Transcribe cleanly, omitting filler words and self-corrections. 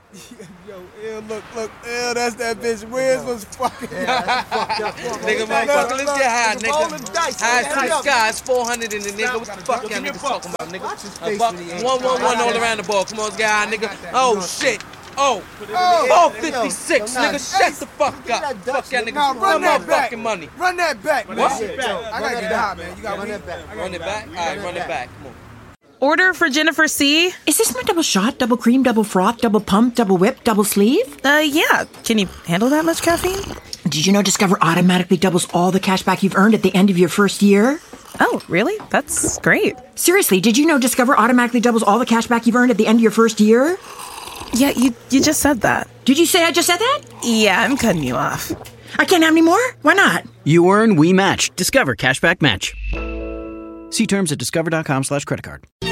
Yo, look, that's that bitch. Wiz was fucking. Nigga, motherfucker, let's get high, nigga. High to the sky, it's 400 in the nigga. What the fuck y'all niggas talking about, nigga? A buck, 111 all around the ball. Come on, let's get high, nigga. Oh, shit. Oh, 456, nigga, shut the fuck up. Fuck y'all niggas, run that fucking money. Run that back. What? I gotta get high, man. You gotta run that back. Run it back? All right, run it back. Come on. Order for Jennifer C. Is this my double shot, double cream, double froth, double pump, double whip, double sleeve? Yeah. Can you handle that much caffeine? Did you know Discover automatically doubles all the cash back you've earned at the end of your first year? Oh, really? That's great. Seriously, did you know Discover automatically doubles all the cash back you've earned at the end of your first year? Yeah, you just said that. Did you say I just said that? Yeah, I'm cutting you off. I can't have any more? Why not? You earn, we match. Discover Cashback Match. See terms at discover.com/creditcard.